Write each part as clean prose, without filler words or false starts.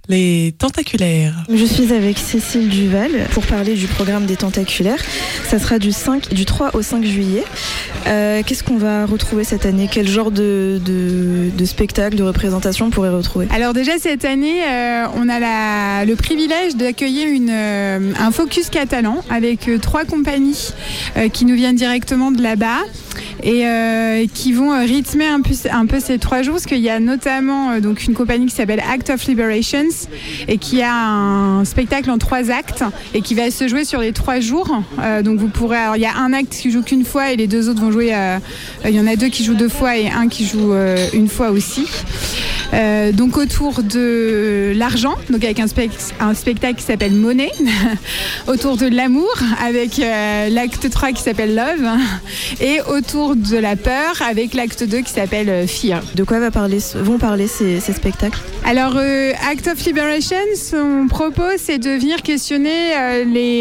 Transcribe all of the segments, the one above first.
Les Tentaculaires. Je suis avec Cécile Duval pour parler du programme des Tentaculaires. Ça sera du 3 au 5 juillet. Qu'est-ce qu'on va retrouver cette année ? Quel genre de spectacle, de représentation on pourrait retrouver ? Alors déjà cette année, on a le privilège d'accueillir un focus catalan avec 3 compagnies qui nous viennent directement de là-bas. Et qui vont rythmer un peu ces 3 jours, parce qu'il y a notamment donc une compagnie qui s'appelle Act of Liberations et qui a un spectacle en 3 actes et qui va se jouer sur les 3 jours. Donc vous pourrez, alors il y a un acte qui joue qu'une fois et les 2 autres vont jouer. Il y en a 2 qui jouent 2 fois et un qui joue une fois aussi. Donc autour de l'argent, donc avec un spectacle qui s'appelle Monnaie, autour de l'amour avec l'acte 3 qui s'appelle Love, et autour de la peur avec l'acte 2 qui s'appelle Fear. De quoi vont parler ces spectacles ? Alors Act of Liberations, on propose c'est de venir questionner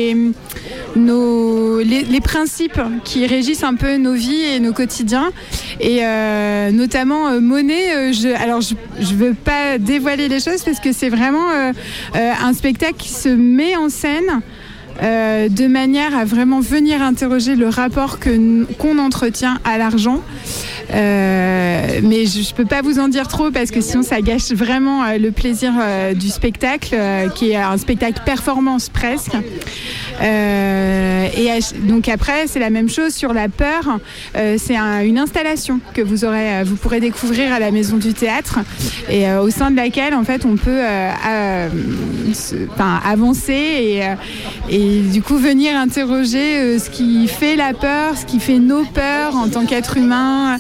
les principes qui régissent un peu nos vies et nos quotidiens, et notamment Monnaie. Je veux pas dévoiler les choses parce que c'est vraiment un spectacle qui se met en scène de manière à vraiment venir interroger le rapport qu'on entretient à l'argent. Mais je peux pas vous en dire trop parce que sinon ça gâche vraiment le plaisir du spectacle, qui est un spectacle performance presque. Donc après c'est la même chose sur la peur. C'est une installation que vous pourrez découvrir à la Maison du Théâtre, et au sein de laquelle en fait on peut avancer et du coup venir interroger ce qui fait la peur, ce qui fait nos peurs en tant qu'être humain.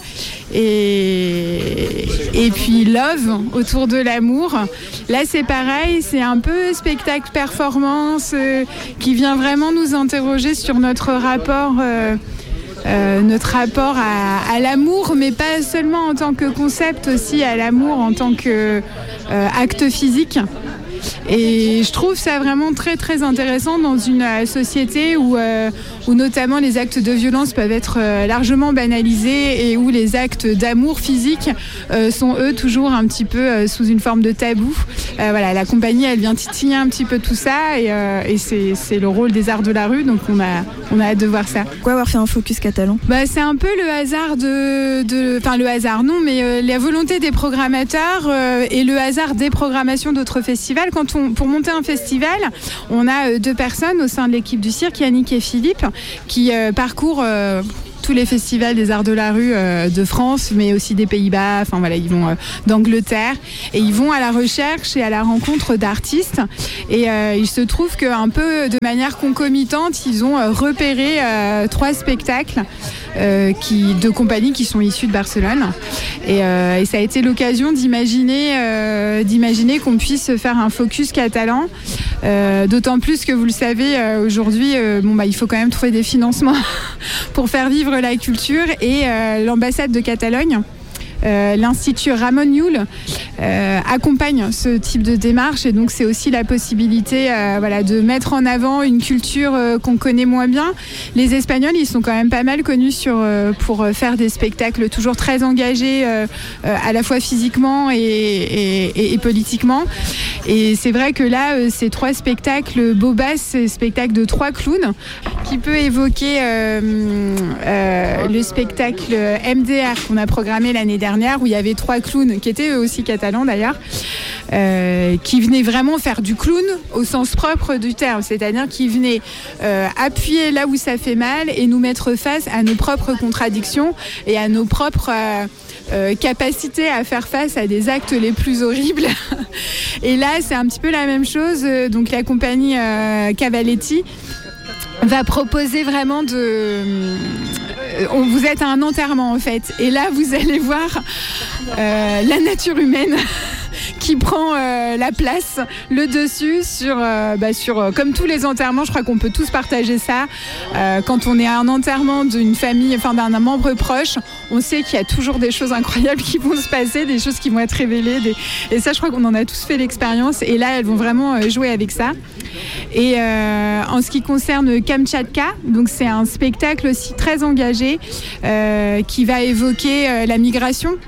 Et puis Love, autour de l'amour. Là c'est pareil, c'est un peu spectacle performance qui vient vraiment nous interroger sur notre rapport à l'amour, mais pas seulement en tant que concept, aussi à l'amour en tant qu'acte physique. Et je trouve ça vraiment très très intéressant dans une société où notamment les actes de violence peuvent être largement banalisés et où les actes d'amour physique sont eux toujours un petit peu sous une forme de tabou. La compagnie elle vient titiller un petit peu tout ça, et c'est le rôle des arts de la rue, donc on a hâte de voir ça. Pourquoi avoir fait un focus catalan ? C'est un peu le hasard le hasard non, mais la volonté des programmateurs et le hasard des programmations d'autres festivals. Pour monter un festival, on a 2 personnes au sein de l'équipe du cirque, Yannick et Philippe, qui parcourent tous les festivals des arts de la rue de France, mais aussi des Pays-Bas. Ils vont d'Angleterre et ils vont à la recherche et à la rencontre d'artistes. Et il se trouve qu'un peu de manière concomitante, ils ont repéré 3 spectacles de compagnies qui sont issues de Barcelone. Et ça a été l'occasion d'imaginer qu'on puisse faire un focus catalan. D'autant plus que vous le savez, aujourd'hui, il faut quand même trouver des financements pour faire vivre la culture, et l'ambassade de Catalogne, l'Institut Ramon Llull accompagne ce type de démarche, et donc c'est aussi la possibilité de mettre en avant une culture qu'on connaît moins bien. Les Espagnols, ils sont quand même pas mal connus pour faire des spectacles toujours très engagés à la fois physiquement et politiquement. Et c'est vrai que là, ces 3 spectacles Bobas, c'est spectacle de 3 clowns qui peut évoquer le spectacle MDR qu'on a programmé l'année dernière, où il y avait 3 clowns qui étaient eux aussi catalans d'ailleurs, qui venaient vraiment faire du clown au sens propre du terme, c'est-à-dire qui venaient appuyer là où ça fait mal et nous mettre face à nos propres contradictions et à nos propres capacité à faire face à des actes les plus horribles. Et là, c'est un petit peu la même chose. Donc la compagnie Cavaletti va proposer vraiment vous êtes à un enterrement en fait, et là vous allez voir la nature humaine qui prend la place, le dessus sur comme tous les enterrements. Je crois qu'on peut tous partager ça. Quand on est à un enterrement d'une famille, d'un membre proche, on sait qu'il y a toujours des choses incroyables qui vont se passer, des choses qui vont être révélées, et ça je crois qu'on en a tous fait l'expérience, et là elles vont vraiment jouer avec ça. Et en ce qui concerne Kamtchatka, donc c'est un spectacle aussi très engagé qui va évoquer la migration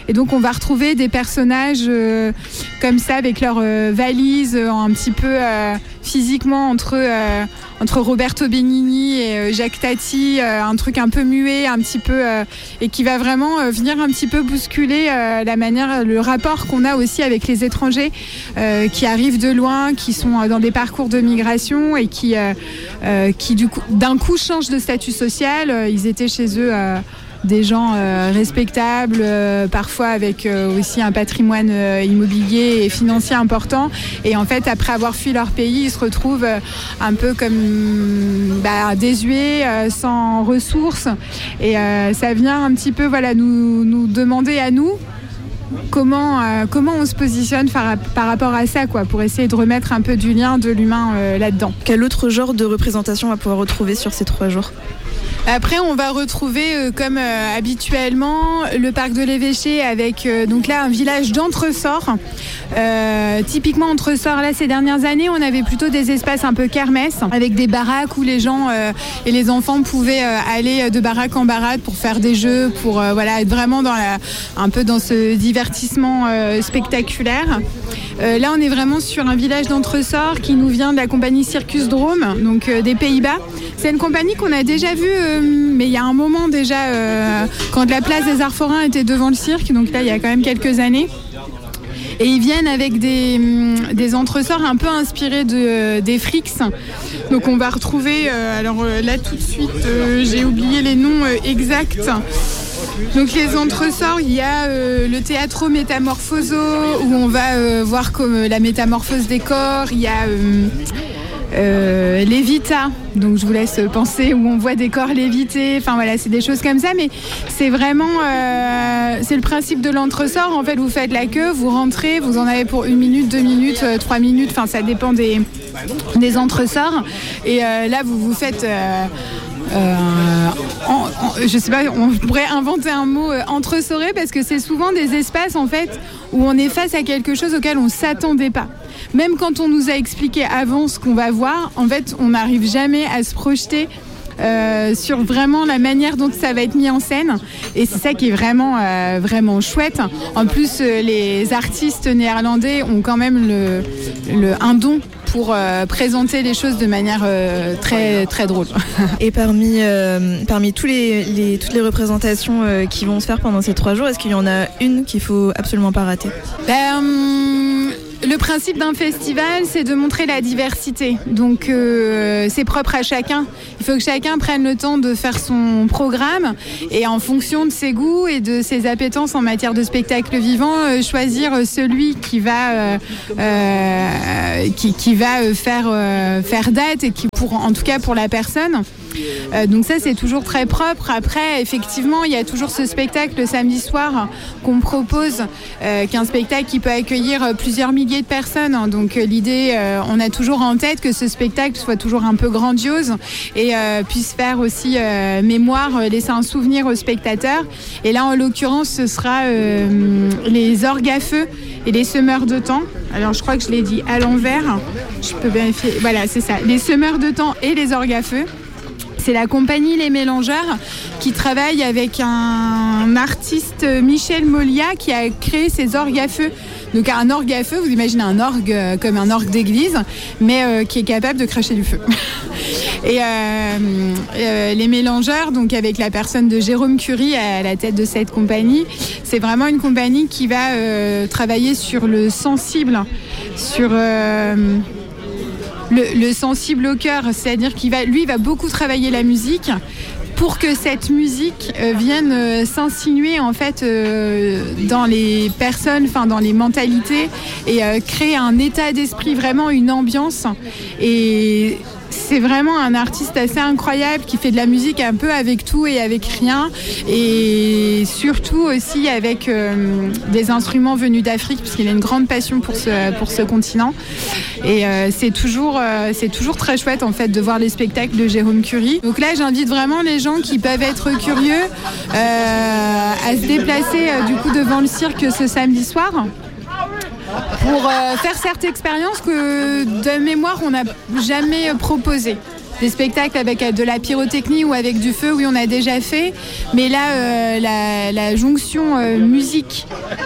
Et donc on va retrouver des personnages comme ça avec leurs valises un petit peu physiquement entre Roberto Benigni et Jacques Tati, un truc un peu muet, un petit peu et qui va vraiment venir un petit peu bousculer le rapport qu'on a aussi avec les étrangers qui arrivent de loin, qui sont dans des parcours de migration et qui du coup, d'un coup changent de statut social. Ils étaient chez eux des gens respectables, parfois avec aussi un patrimoine immobilier et financier important. Et en fait, après avoir fui leur pays, ils se retrouvent un peu comme désuets, sans ressources. Et ça vient un petit peu nous demander à nous comment on se positionne par rapport à ça, quoi, pour essayer de remettre un peu du lien de l'humain là-dedans. Quel autre genre de représentation on va pouvoir retrouver sur ces 3 jours ? Après, on va retrouver, comme habituellement, le parc de l'Évêché avec donc là un village d'entresort. Typiquement entresort, là ces dernières années, on avait plutôt des espaces un peu kermesse avec des baraques où les gens et les enfants pouvaient aller de baraque en baraque pour faire des jeux, pour être vraiment un peu dans ce divertissement spectaculaire. Là, on est vraiment sur un village d'entresort qui nous vient de la compagnie Circus Drome, donc des Pays-Bas. C'est une compagnie qu'on a déjà vue, mais il y a un moment déjà, quand la place des Arts Forains était devant le cirque, donc là, il y a quand même quelques années. Et ils viennent avec des entresorts un peu inspirés des Frix. Donc on va retrouver, là tout de suite, j'ai oublié les noms exacts. Donc les entresorts, il y a le Teatro Metamorphoso où on va voir comme la métamorphose des corps. Il y a Lévita, donc je vous laisse penser, où on voit des corps lévités. Enfin voilà, c'est des choses comme ça, mais c'est vraiment c'est le principe de l'entresort. En fait, vous faites la queue, vous rentrez, vous en avez pour 1 minute, 2 minutes, 3 minutes. Enfin, ça dépend des entresorts. Et là, vous faites je sais pas, on pourrait inventer un mot entresoré, parce que c'est souvent des espaces en fait où on est face à quelque chose auquel on s'attendait pas. Même quand on nous a expliqué avant ce qu'on va voir, en fait, on n'arrive jamais à se projeter sur vraiment la manière dont ça va être mis en scène. Et c'est ça qui est vraiment, vraiment chouette. En plus, les artistes néerlandais ont quand même un don pour présenter les choses de manière très, très drôle. Et parmi toutes les représentations qui vont se faire pendant ces 3 jours, est-ce qu'il y en a une qu'il faut absolument pas rater ? Le principe d'un festival, c'est de montrer la diversité. Donc, c'est propre à chacun. Il faut que chacun prenne le temps de faire son programme et en fonction de ses goûts et de ses appétences en matière de spectacle vivant, choisir celui qui va faire date et qui, en tout cas pour la personne. Donc ça, c'est toujours très propre. Après, effectivement, il y a toujours ce spectacle le samedi soir qu'on propose, qui est un spectacle qui peut accueillir plusieurs milliers de personnes. Donc l'idée, on a toujours en tête que ce spectacle soit toujours un peu grandiose et puisse faire aussi mémoire, laisser un souvenir aux spectateurs. Et là, en l'occurrence, ce sera les orgues à feu et les semeurs de temps. Alors, je crois que je l'ai dit à l'envers. Je peux vérifier. Voilà, c'est ça. Les semeurs de temps et les orgues à feu. C'est la compagnie Les Mélangeurs qui travaille avec un artiste, Michel Molia, qui a créé ces orgues à feu. Donc un orgue à feu, vous imaginez un orgue comme un orgue d'église, mais qui est capable de cracher du feu. Et Les Mélangeurs, donc avec la personne de Jérôme Curie à la tête de cette compagnie, c'est vraiment une compagnie qui va travailler sur le sensible, sur... Le sensible au cœur, c'est-à-dire qu'il va beaucoup travailler la musique pour que cette musique vienne s'insinuer en fait dans les personnes, enfin dans les mentalités et créer un état d'esprit, vraiment une ambiance. Et c'est vraiment un artiste assez incroyable qui fait de la musique un peu avec tout et avec rien, et surtout aussi avec des instruments venus d'Afrique, puisqu'il a une grande passion pour ce continent. Et c'est toujours très chouette en fait de voir les spectacles de Jérôme Curie. Donc là, j'invite vraiment les gens qui peuvent être curieux à se déplacer du coup devant le cirque ce samedi soir, pour faire cette expérience que de mémoire on n'a jamais proposée. des spectacles avec de la pyrotechnie ou avec du feu, oui, on a déjà fait. Mais là, la jonction musique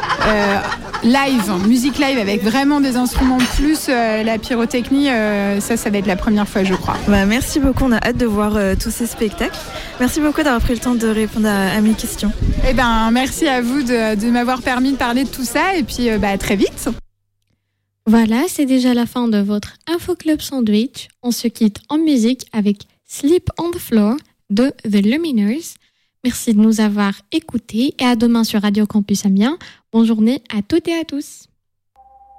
live avec vraiment des instruments plus la pyrotechnie, ça va être la première fois, je crois. Merci beaucoup, on a hâte de voir tous ces spectacles. Merci beaucoup d'avoir pris le temps de répondre à mes questions. Merci à vous de m'avoir permis de parler de tout ça et puis à très vite. Voilà, c'est déjà la fin de votre Info Club Sandwich. On se quitte en musique avec Sleep on the Floor de The Lumineers. Merci de nous avoir écoutés et à demain sur Radio Campus Amiens. Bonne journée à toutes et à tous.